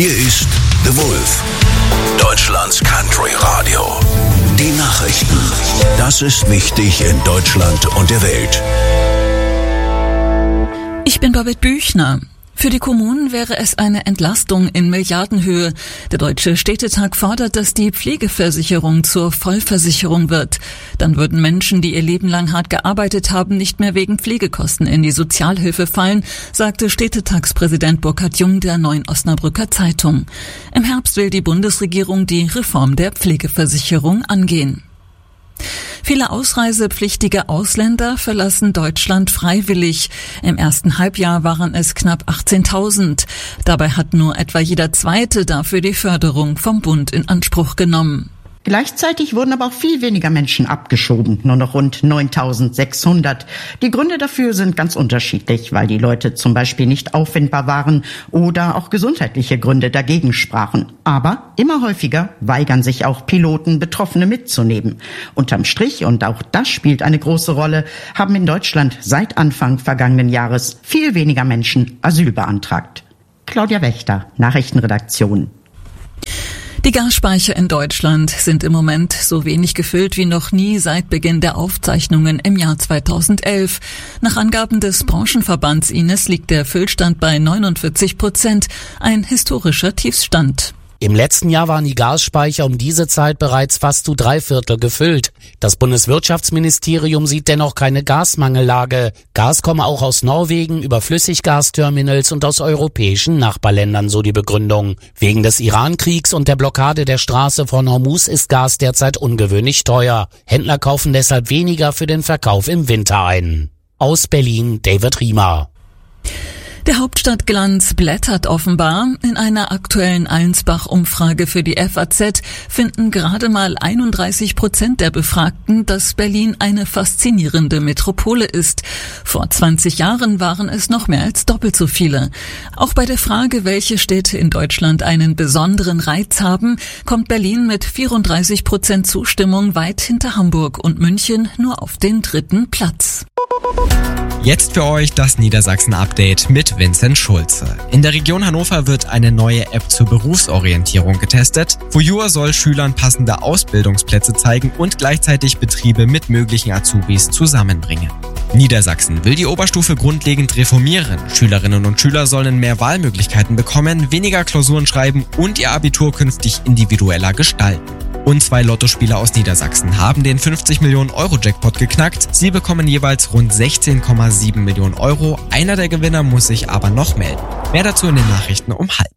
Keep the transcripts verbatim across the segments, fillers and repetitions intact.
Hier ist The Wolf, Deutschlands Country Radio. Die Nachrichten. Das ist wichtig in Deutschland und der Welt. Ich bin Babette Büchner. Für die Kommunen wäre es eine Entlastung in Milliardenhöhe. Der Deutsche Städtetag fordert, dass die Pflegeversicherung zur Vollversicherung wird. Dann würden Menschen, die ihr Leben lang hart gearbeitet haben, nicht mehr wegen Pflegekosten in die Sozialhilfe fallen, sagte Städtetagspräsident Burkhard Jung der Neuen Osnabrücker Zeitung. Im Herbst will die Bundesregierung die Reform der Pflegeversicherung angehen. Viele ausreisepflichtige Ausländer verlassen Deutschland freiwillig. Im ersten Halbjahr waren es knapp achtzehntausend. Dabei hat nur etwa jeder Zweite dafür die Förderung vom Bund in Anspruch genommen. Gleichzeitig wurden aber auch viel weniger Menschen abgeschoben, nur noch rund neuntausendsechshundert. Die Gründe dafür sind ganz unterschiedlich, weil die Leute zum Beispiel nicht auffindbar waren oder auch gesundheitliche Gründe dagegen sprachen. Aber immer häufiger weigern sich auch Piloten, Betroffene mitzunehmen. Unterm Strich, und auch das spielt eine große Rolle, haben in Deutschland seit Anfang vergangenen Jahres viel weniger Menschen Asyl beantragt. Claudia Wächter, Nachrichtenredaktion. Die Gasspeicher in Deutschland sind im Moment so wenig gefüllt wie noch nie seit Beginn der Aufzeichnungen im Jahr zweitausendelf. Nach Angaben des Branchenverbands I N E S liegt der Füllstand bei neunundvierzig Prozent, ein historischer Tiefstand. Im letzten Jahr waren die Gasspeicher um diese Zeit bereits fast zu drei Viertel gefüllt. Das Bundeswirtschaftsministerium sieht dennoch keine Gasmangellage. Gas komme auch aus Norwegen über Flüssiggasterminals und aus europäischen Nachbarländern, so die Begründung. Wegen des Iran-Kriegs und der Blockade der Straße von Hormuz ist Gas derzeit ungewöhnlich teuer. Händler kaufen deshalb weniger für den Verkauf im Winter ein. Aus Berlin, David Riemer. Der Hauptstadtglanz blättert offenbar. In einer aktuellen Allensbach-Umfrage für die F A Z finden gerade mal einunddreißig Prozent der Befragten, dass Berlin eine faszinierende Metropole ist. Vor zwanzig Jahren waren es noch mehr als doppelt so viele. Auch bei der Frage, welche Städte in Deutschland einen besonderen Reiz haben, kommt Berlin mit vierunddreißig Prozent Zustimmung weit hinter Hamburg und München nur auf den dritten Platz. Jetzt für euch das Niedersachsen-Update mit Vincent Schulze. In der Region Hannover wird eine neue App zur Berufsorientierung getestet. Fujur soll Schülern passende Ausbildungsplätze zeigen und gleichzeitig Betriebe mit möglichen Azubis zusammenbringen. Niedersachsen will die Oberstufe grundlegend reformieren. Schülerinnen und Schüler sollen mehr Wahlmöglichkeiten bekommen, weniger Klausuren schreiben und ihr Abitur künftig individueller gestalten. Und zwei Lottospieler aus Niedersachsen haben den fünfzig Millionen Euro Jackpot geknackt. Sie bekommen jeweils rund sechzehn Komma sieben Millionen Euro. Einer der Gewinner muss sich aber noch melden. Mehr dazu in den Nachrichten um halb.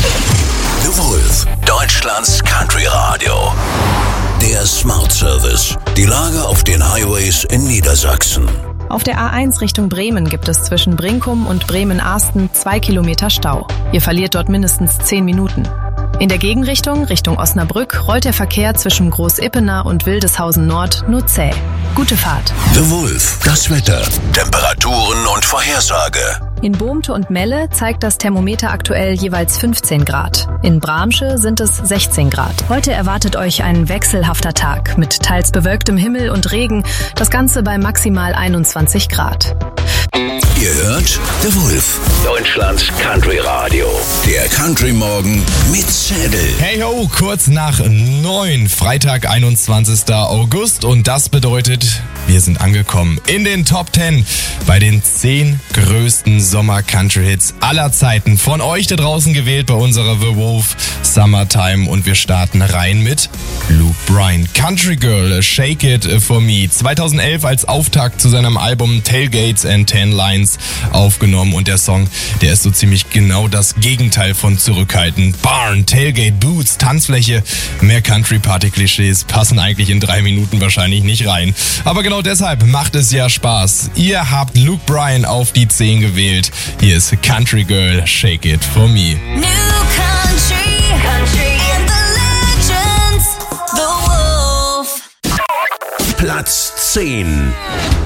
The Wolf, Deutschlands Country Radio. Der Smart Service. Die Lage auf den Highways in Niedersachsen. Auf der A eins Richtung Bremen gibt es zwischen Brinkum und Bremen-Ahsten zwei Kilometer Stau. Ihr verliert dort mindestens zehn Minuten. In der Gegenrichtung, Richtung Osnabrück, rollt der Verkehr zwischen Groß-Ippener und Wildeshausen Nord nur zäh. Gute Fahrt. The Wolf, das Wetter, Temperaturen und Vorhersage. In Bohmte und Melle zeigt das Thermometer aktuell jeweils fünfzehn Grad. In Bramsche sind es sechzehn Grad. Heute erwartet euch ein wechselhafter Tag mit teils bewölktem Himmel und Regen. Das Ganze bei maximal einundzwanzig Grad. Ihr hört The Wolf, Deutschlands Country Radio. Der Country Morgen mit Zettel. Hey ho, kurz nach neun, Freitag, einundzwanzigsten August. Und das bedeutet, wir sind angekommen in den Top zehn bei den zehn größten Sommer-Country-Hits aller Zeiten. Von euch da draußen gewählt bei unserer The Wolf Summertime. Und wir starten rein mit Luke Bryan. Country Girl, Shake It For Me. zweitausendelf als Auftakt zu seinem Album Tailgates and Ten Lines aufgenommen. Und der Song, der ist so ziemlich genau das Gegenteil von zurückhaltend. Barn, Tailgate, Boots, Tanzfläche. Mehr Country-Party-Klischees passen eigentlich in drei Minuten wahrscheinlich nicht rein. Aber genau deshalb macht es ja Spaß. Ihr habt Luke Bryan auf die zehn gewählt. Hier ist Country Girl, Shake It For Me. New country, country and the legends, the Wolf. Platz zehn.